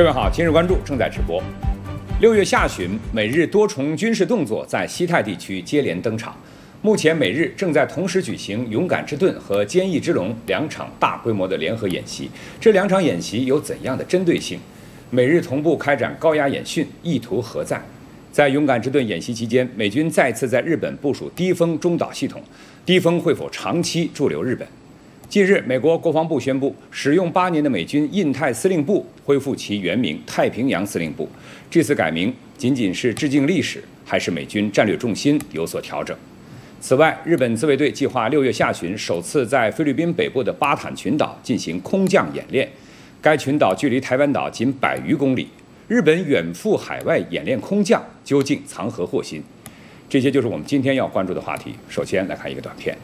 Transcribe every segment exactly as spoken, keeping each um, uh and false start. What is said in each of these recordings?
各位好，今日关注正在直播。六月下旬，美日多重军事动作在西太地区接连登场。目前，美日正在同时举行“勇敢之盾”和“坚毅之龙”两场大规模的联合演习。这两场演习有怎样的针对性？美日同步开展高压演训，意图何在？在“勇敢之盾”演习期间，美军再次在日本部署低风中导系统，低风会否长期驻留日本？近日，美国国防部宣布，使用八年的美军印太司令部恢复其原名太平洋司令部。这次改名仅仅是致敬历史，还是美军战略重心有所调整？此外，日本自卫队计划六月下旬首次在菲律宾北部的巴坦群岛进行空降演练。该群岛距离台湾岛仅百余公里，日本远赴海外演练空降，究竟藏何祸心？这些就是我们今天要关注的话题。首先来看一个短片。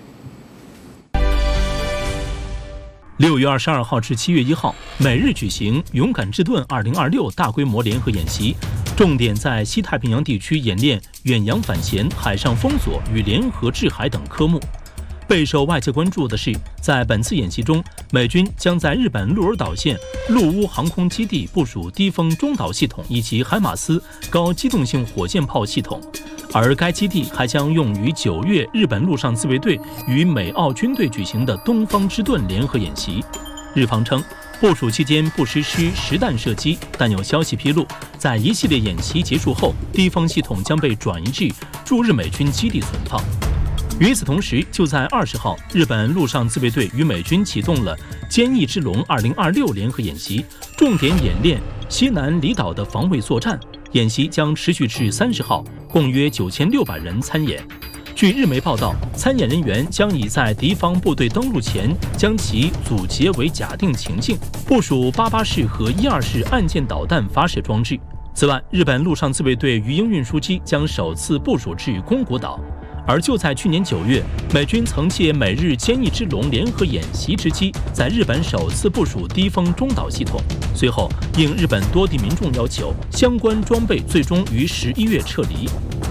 六月二十二号至七月一号，美日举行“勇敢之盾二零二六”大规模联合演习，重点在西太平洋地区演练远洋反潜、海上封锁与联合制海等科目。备受外界关注的是，在本次演习中，美军将在日本鹿儿岛县陆屋航空基地部署低风中导系统以及海马斯高机动性火箭炮系统。而该基地还将用于九月日本陆上自卫队与美澳军队举行的“东方之盾”联合演习。日方称，部署期间不实施实弹射击，但有消息披露，在一系列演习结束后，低风系统将被转移至驻日美军基地存放。与此同时，就在二十号，日本陆上自卫队与美军启动了“坚毅之龙二零二六”联合演习，重点演练西南离岛的防卫作战。演习将持续至三十号，共约九千六百人参演。据日媒报道，参演人员将以在敌方部队登陆前将其阻截为假定情境，部署八八式和一二式岸舰导弹发射装置。此外，日本陆上自卫队鱼鹰运输机将首次部署至宫古岛。而就在去年九月，美军曾借美日“坚毅之龙”联合演习之机，在日本首次部署低风中导系统。随后，应日本多地民众要求，相关装备最终于十一月撤离。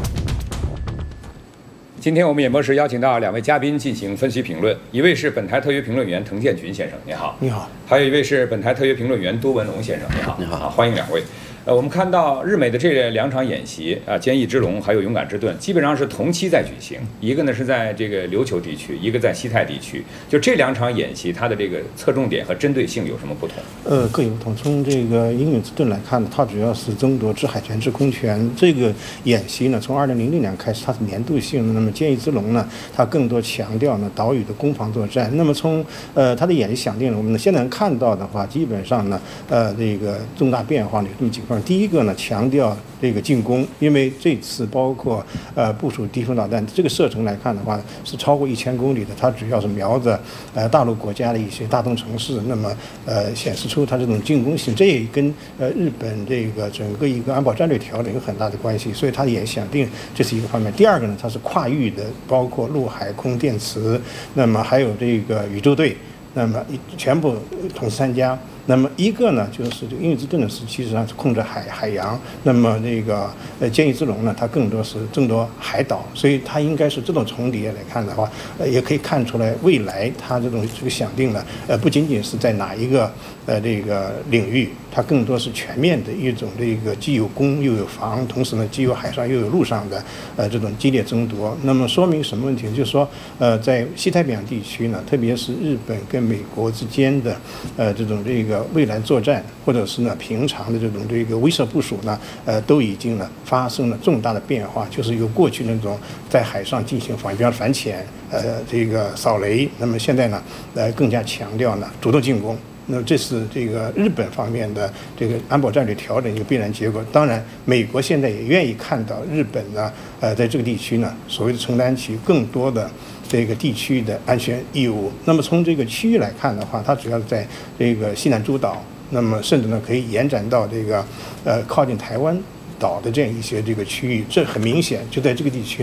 今天我们演播室邀请到两位嘉宾进行分析评论，一位是本台特约评论员滕建群先生，你好； 你好。 还有一位是本台特约评论员都文龙先生，你好。 你好， 欢迎两位。呃，我们看到日美的这两场演习啊，坚毅之龙还有勇敢之盾，基本上是同期在举行。一个呢是在这个琉球地区，一个在西太地区。就这两场演习，它的这个侧重点和针对性有什么不同？ 呃，各有不同。从这个英勇之盾来看呢，它主要是争夺制海权、制空权。这个演习呢，从二零零六年开始，它是年度性的。那么坚毅之龙呢，它更多强调呢岛屿的攻防作战。那么从呃它的演习想定了，我们现在能看到的话，基本上呢，呃这个重大变化有这么几个方面。第一个呢，强强调这个进攻，因为这次包括呃部署低风导弹，这个射程来看的话是超过一千公里的，它主要是瞄着呃大陆国家的一些大动城市，那么呃显示出它这种进攻性，这也跟呃日本这个整个一个安保战略调整有很大的关系，所以它也想定这是一个方面。第二个呢，它是跨域的，包括陆海空电磁，那么还有这个宇宙队，那么全部同时参加。那么一个呢，就是这个英勇之盾呢是其实上是控制海海洋，那么这个呃坚毅之龙呢，它更多是争夺海岛，所以它应该是这种重叠来看的话，呃也可以看出来未来它这种这个想定呢，呃不仅仅是在哪一个呃这个领域，它更多是全面的一种这个既有攻又有防，同时呢既有海上又有陆上的呃这种激烈争夺。那么说明什么问题？就是说呃在西太平洋地区呢，特别是日本跟美国之间的呃这种这个未来作战，或者是呢平常的这种这个威慑部署呢，呃，都已经呢发生了重大的变化，就是由过去那种在海上进行防御，比方反潜，呃，这个扫雷，那么现在呢，呃，更加强调呢主动进攻。那这是这个日本方面的这个安保战略调整一个必然结果。当然，美国现在也愿意看到日本呢，呃，在这个地区呢，所谓的承担起更多的这个地区的安全义务。那么从这个区域来看的话，它主要是在这个西南诸岛，那么甚至呢可以延展到这个呃靠近台湾岛的这样一些这个区域。这很明显，就在这个地区，